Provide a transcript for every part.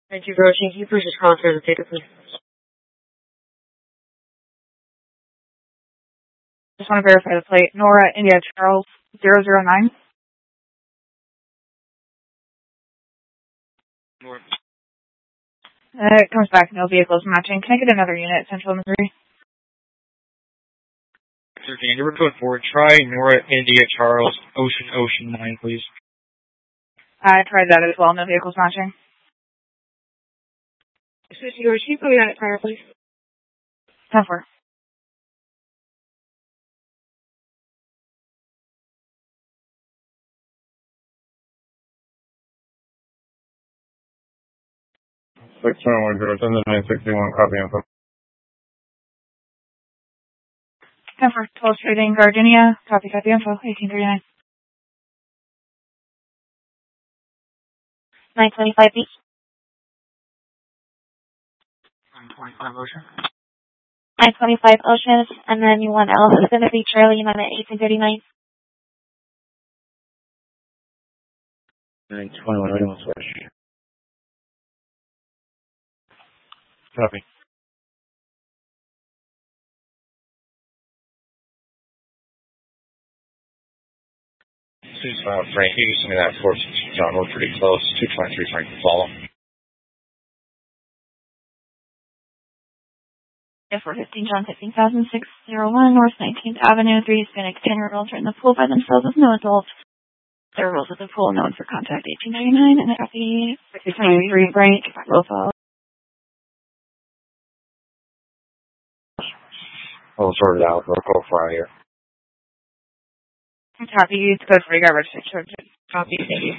Thank you, approaching. Can you please just call for the data, please? Just want to verify the plate. Nora India Charles 009. Nora. It comes back, no vehicles matching. Can I get another unit, Central Missouri? Sir, can you ever put forward? Try Nora India Charles Ocean 9, please. I tried that as well, no vehicles matching. Excuse me, Chief, put me on it prior, please. 10-4. Six 961, copy info. 10-4. 12 Trading Gardenia, copy info, 1839. 925 Beach. 925 Ocean. 925 Ocean, and then you want else is going to be Charlie United 1839. 921 Ocean Switch. Copy. Frank, you can send me that for John. We're pretty close. 223 Frank to follow. Yeah, for 15 John 15,601 North 19th Avenue, 3 Hispanic 10-year-olds are in the pool by themselves with no adults. There are rules of the pool known for contact 1899 and copy 693 Frank profile. We'll sort it out. We'll go for here. Copy, use code for your garbage. Copy, thank you.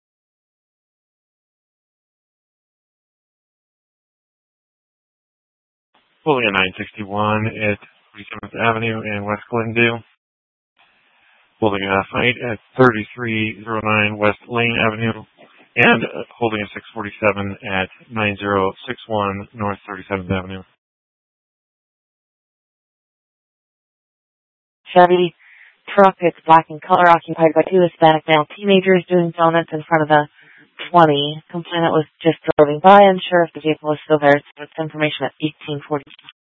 Pulling at 961 at 47th Avenue and West Glendale. Holding a fight at 3309 West Lane Avenue. And holding a 647 at 9061 North 37th Avenue. Chevy truck, it's black in color, occupied by 2 Hispanic male teenagers doing donuts in front of the 20. Complainant was just driving by, unsure if the vehicle was still there. It's information at 1840.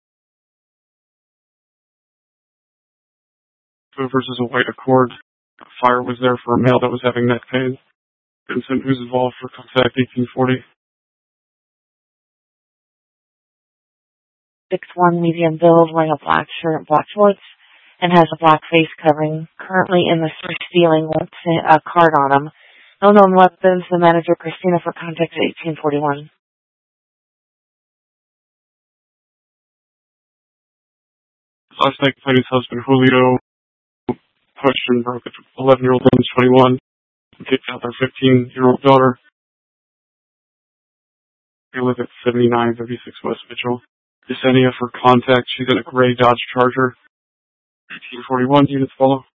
Versus a white Accord. Fire was there for a male that was having neck pain. Vincent, who's involved for contact 1840. 6'1", medium build, wearing a black shirt and black shorts, and has a black face covering. Currently in the stealing with a card on him. No known weapons. The manager, Christina, for contact at 1841. Last night, complainant's husband, Julio, pushed and broke an 11-year-old woman's 21, and kicked out their 15-year-old daughter. They live at 7936 West Mitchell. Yesenia for contact. She's in a gray Dodge Charger. 1841 units follow.